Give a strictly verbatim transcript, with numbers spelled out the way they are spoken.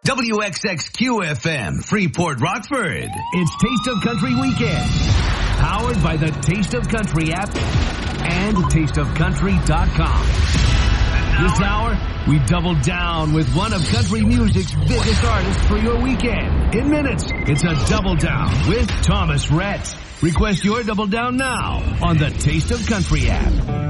W X X Q F M, Freeport, Rockford. It's Taste of Country Weekend. Powered by the Taste of Country app and taste of country dot com. This hour, we double down with one of country music's biggest artists for your weekend. In minutes, it's a double down with Thomas Rhett. Request your double down now on the Taste of Country app.